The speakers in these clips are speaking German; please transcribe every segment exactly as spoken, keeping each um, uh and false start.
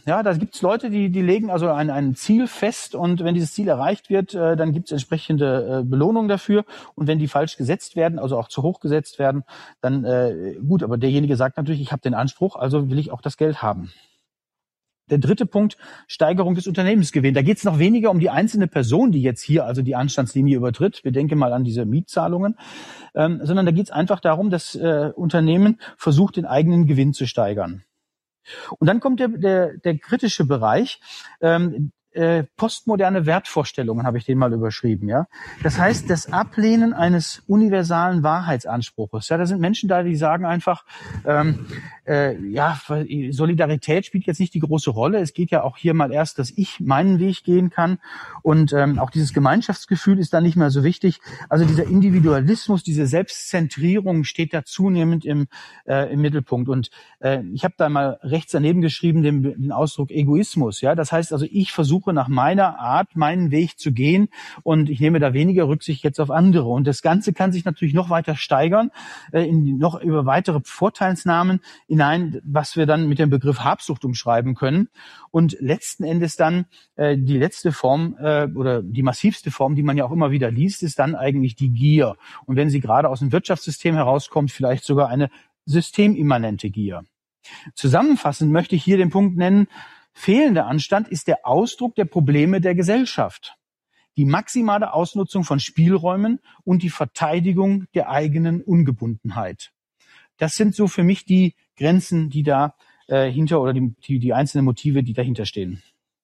Ja, da gibt's Leute, die die legen also ein, ein Ziel fest und wenn dieses Ziel erreicht wird, äh, dann gibt's entsprechende äh, Belohnung dafür und wenn die falsch gesetzt werden, also auch zu hoch gesetzt werden, dann äh, gut, aber derjenige sagt natürlich, ich habe den Anspruch, also will ich auch das Geld haben. Der dritte Punkt, Steigerung des Unternehmensgewinns. Da geht es noch weniger um die einzelne Person, die jetzt hier also die Anstandslinie übertritt. Wir denken mal an diese Mietzahlungen, ähm, sondern da geht es einfach darum, dass äh, Unternehmen versucht, den eigenen Gewinn zu steigern. Und dann kommt der, der, der kritische Bereich. Ähm, äh, postmoderne Wertvorstellungen habe ich den mal überschrieben, ja. Das heißt, das Ablehnen eines universalen Wahrheitsanspruches. Ja, da sind Menschen da, die sagen einfach, ähm, äh, ja, Solidarität spielt jetzt nicht die große Rolle. Es geht ja auch hier mal erst, dass ich meinen Weg gehen kann und ähm, auch dieses Gemeinschaftsgefühl ist da nicht mehr so wichtig. Also dieser Individualismus, diese Selbstzentrierung steht da zunehmend im, äh, im Mittelpunkt. Und äh, ich habe da mal rechts daneben geschrieben den, den Ausdruck Egoismus. Ja, das heißt also, ich versuche nach meiner Art meinen Weg zu gehen und ich nehme da weniger Rücksicht jetzt auf andere. Und das Ganze kann sich natürlich noch weiter steigern, äh, in noch über weitere Vorteilsnahmen hinein, was wir dann mit dem Begriff Habsucht umschreiben können. Und letzten Endes dann äh, die letzte Form äh, oder die massivste Form, die man ja auch immer wieder liest, ist dann eigentlich die Gier. Und wenn sie gerade aus dem Wirtschaftssystem herauskommt, vielleicht sogar eine systemimmanente Gier. Zusammenfassend möchte ich hier den Punkt nennen, fehlender Anstand ist der Ausdruck der Probleme der Gesellschaft. Die maximale Ausnutzung von Spielräumen und die Verteidigung der eigenen Ungebundenheit. Das sind so für mich die Grenzen, die da äh, hinter oder die, die, die einzelnen Motive, die dahinter stehen.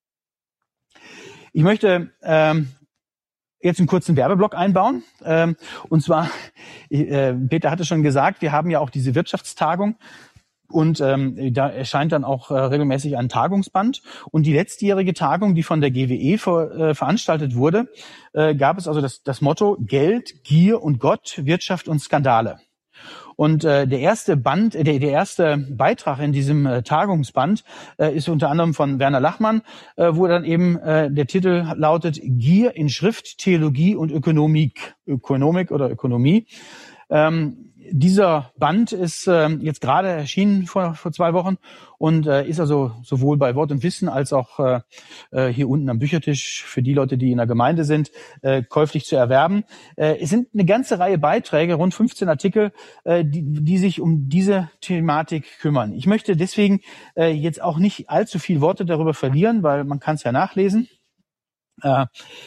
Ich möchte ähm, jetzt einen kurzen Werbeblock einbauen. Ähm, und zwar, äh, Peter hatte schon gesagt, wir haben ja auch diese Wirtschaftstagung. Und ähm, da erscheint dann auch äh, regelmäßig ein Tagungsband. Und die letztjährige Tagung, die von der G W E ver, äh, veranstaltet wurde, äh, gab es also das, das Motto Geld, Gier und Gott, Wirtschaft und Skandale. Und äh, der erste Band, der, der erste Beitrag in diesem äh, Tagungsband äh, ist unter anderem von Werner Lachmann, äh, wo dann eben äh, der Titel lautet Gier in Schrift, Theologie und Ökonomik, Ökonomik oder Ökonomie. Ähm, Dieser Band ist äh, jetzt gerade erschienen vor, vor zwei Wochen und äh, ist also sowohl bei Wort und Wissen als auch äh, hier unten am Büchertisch für die Leute, die in der Gemeinde sind, äh, käuflich zu erwerben. Äh, es sind eine ganze Reihe Beiträge, rund fünfzehn Artikel, äh, die, die sich um diese Thematik kümmern. Ich möchte deswegen äh, jetzt auch nicht allzu viel Worte darüber verlieren, weil man kann es ja nachlesen. Äh,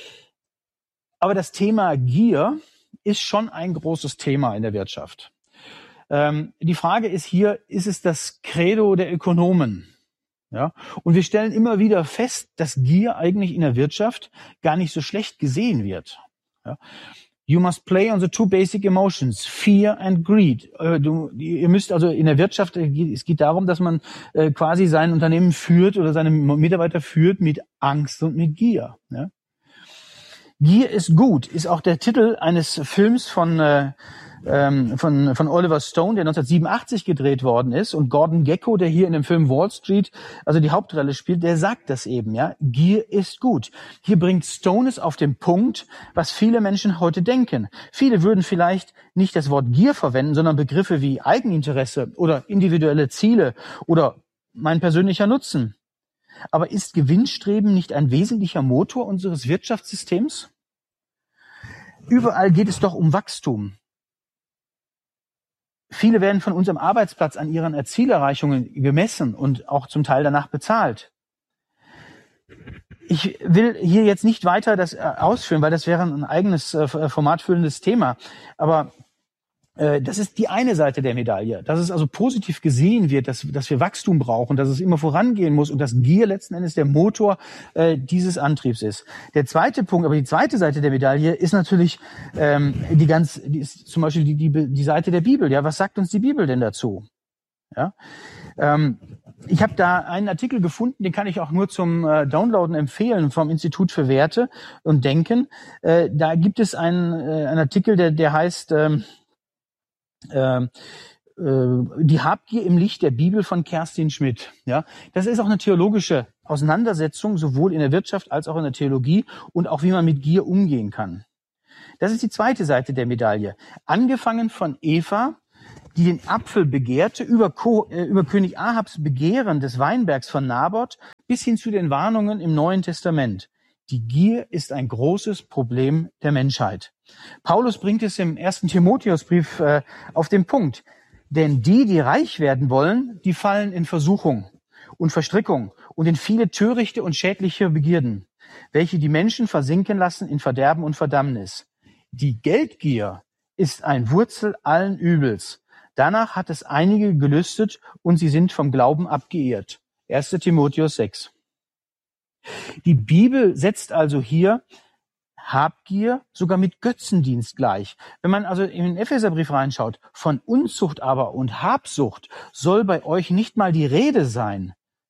aber das Thema Gier ist schon ein großes Thema in der Wirtschaft. Ähm, die Frage ist hier, ist es das Credo der Ökonomen? Ja? Und wir stellen immer wieder fest, dass Gier eigentlich in der Wirtschaft gar nicht so schlecht gesehen wird. Ja? You must play on the two basic emotions, fear and greed. Äh, du, ihr müsst also in der Wirtschaft, es geht darum, dass man äh, quasi sein Unternehmen führt oder seine Mitarbeiter führt mit Angst und mit Gier. Ja? Gier ist gut, ist auch der Titel eines Films von äh, ähm, von von Oliver Stone, der neunzehnhundertsiebenundachtzig gedreht worden ist, und Gordon Gekko, der hier in dem Film Wall Street also die Hauptrolle spielt, der sagt das eben, ja, Gier ist gut. Hier bringt Stone es auf den Punkt, was viele Menschen heute denken. Viele würden vielleicht nicht das Wort Gier verwenden, sondern Begriffe wie Eigeninteresse oder individuelle Ziele oder mein persönlicher Nutzen. Aber ist Gewinnstreben nicht ein wesentlicher Motor unseres Wirtschaftssystems? Überall geht es doch um Wachstum. Viele werden von unserem Arbeitsplatz an ihren Zielerreichungen gemessen und auch zum Teil danach bezahlt. Ich will hier jetzt nicht weiter das ausführen, weil das wäre ein eigenes formatfüllendes Thema. Aber das ist die eine Seite der Medaille, dass es also positiv gesehen wird, dass, dass wir Wachstum brauchen, dass es immer vorangehen muss und dass Gier letzten Endes der Motor äh, dieses Antriebs ist. Der zweite Punkt, aber die zweite Seite der Medaille ist natürlich ähm, die ganz, die ist zum Beispiel die, die, die Seite der Bibel. Ja, was sagt uns die Bibel denn dazu? Ja, ähm, ich habe da einen Artikel gefunden, den kann ich auch nur zum äh, Downloaden empfehlen vom Institut für Werte und Denken. Äh, da gibt es einen, äh, einen Artikel, der, der heißt ähm, äh, Die Habgier im Licht der Bibel von Kerstin Schmidt. Ja, das ist auch eine theologische Auseinandersetzung, sowohl in der Wirtschaft als auch in der Theologie und auch wie man mit Gier umgehen kann. Das ist die zweite Seite der Medaille. Angefangen von Eva die den Apfel begehrte, über, Co, äh, über König Ahabs Begehren des Weinbergs von Naboth bis hin zu den Warnungen im Neuen Testament. Die Gier ist ein großes Problem der Menschheit. Paulus bringt es im ersten Timotheusbrief äh, auf den Punkt. Denn die, die reich werden wollen, die fallen in Versuchung und Verstrickung und in viele törichte und schädliche Begierden, welche die Menschen versinken lassen in Verderben und Verdammnis. Die Geldgier ist ein Wurzel allen Übels. Danach hat es einige gelüstet und sie sind vom Glauben abgeirrt. erster Timotheus sechs. Die Bibel setzt also hier Habgier sogar mit Götzendienst gleich. Wenn man also in den Epheserbrief reinschaut, von Unzucht aber und Habsucht soll bei euch nicht mal die Rede sein.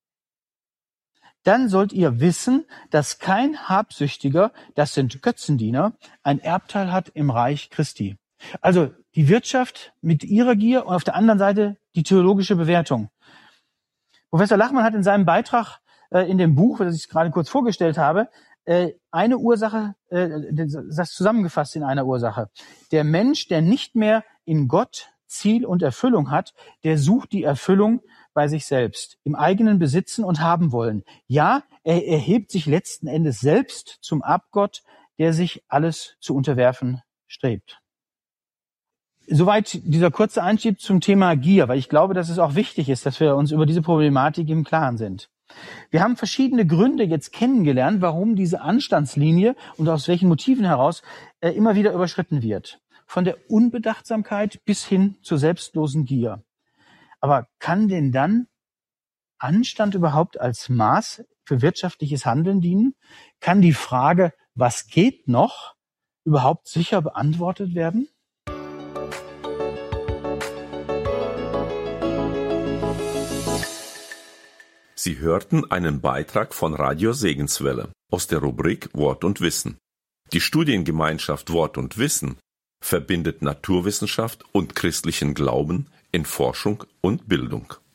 Dann sollt ihr wissen, dass kein Habsüchtiger, das sind Götzendiener, ein Erbteil hat im Reich Christi. Also die Wirtschaft mit ihrer Gier und auf der anderen Seite die theologische Bewertung. Professor Lachmann hat in seinem Beitrag äh, in dem Buch, das ich gerade kurz vorgestellt habe, äh, eine Ursache, äh, das zusammengefasst in einer Ursache. Der Mensch, der nicht mehr in Gott Ziel und Erfüllung hat, der sucht die Erfüllung bei sich selbst, im eigenen Besitzen und haben wollen. Ja, er erhebt sich letzten Endes selbst zum Abgott, der sich alles zu unterwerfen strebt. Soweit dieser kurze Einstieg zum Thema Gier, weil ich glaube, dass es auch wichtig ist, dass wir uns über diese Problematik im Klaren sind. Wir haben verschiedene Gründe jetzt kennengelernt, warum diese Anstandslinie und aus welchen Motiven heraus äh, immer wieder überschritten wird. Von der Unbedachtsamkeit bis hin zur selbstlosen Gier. Aber kann denn dann Anstand überhaupt als Maß für wirtschaftliches Handeln dienen? Kann die Frage, was geht noch, überhaupt sicher beantwortet werden? Sie hörten einen Beitrag von Radio Segenswelle aus der Rubrik Wort und Wissen. Die Studiengemeinschaft Wort und Wissen verbindet Naturwissenschaft und christlichen Glauben in Forschung und Bildung.